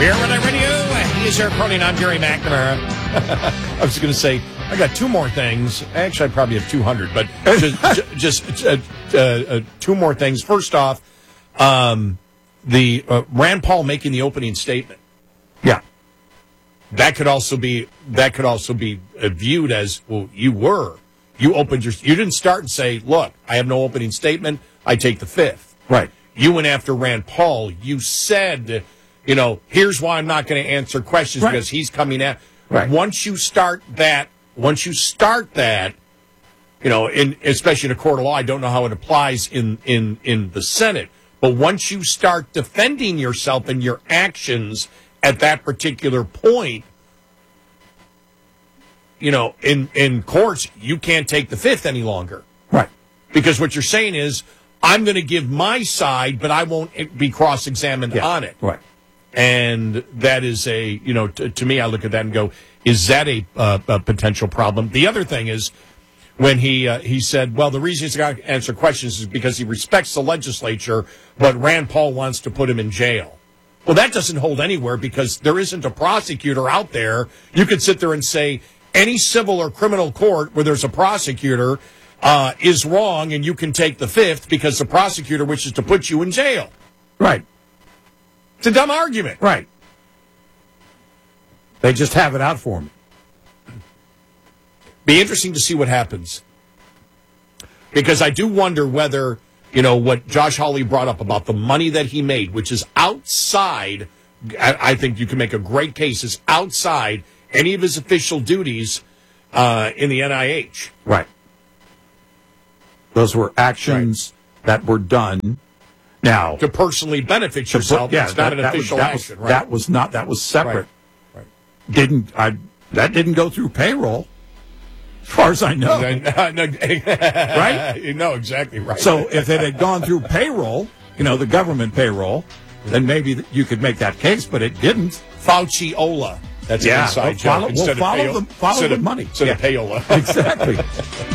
We're Relay Radio. He is Eric Cronin. I'm Gary McNamara. I was going to say, I got two more things. Actually, I probably have 200, but just two more things. First off, the Rand Paul making the opening statement. Yeah. That could also be viewed as, well, you didn't start and say, look, I have no opening statement. I take the fifth. Right. You went after Rand Paul. You said, here's why I'm not going to answer questions because he's coming at. Right. Once you start that, especially in a court of law, I don't know how it applies in the Senate, but once you start defending yourself and your actions at that particular point, in courts, you can't take the fifth any longer. Right. Because what you're saying is, I'm going to give my side, but I won't be cross-examined on it. Right. And that is to me, I look at that and go, is that a potential problem? The other thing is when he said, well, the reason he's got to answer questions is because he respects the legislature, but Rand Paul wants to put him in jail. Well, that doesn't hold anywhere because there isn't a prosecutor out there. You could sit there and say any civil or criminal court where there's a prosecutor is wrong and you can take the fifth because the prosecutor wishes to put you in jail. Right. It's a dumb argument. Right. They just have it out for me. Be interesting to see what happens. Because I do wonder whether, what Josh Hawley brought up about the money that he made, which is outside, I think you can make a great case, is outside any of his official duties in the NIH. Right. Those were actions that were done. Now, to personally benefit yourself, it's not an official action, right? That was separate. Right. That didn't go through payroll, as far as I know. Right? No, exactly right. So if it had gone through payroll, the government payroll, then maybe you could make that case, but it didn't. Fauci-ola. That's an inside joke. Follow the money. Instead of payola. Exactly.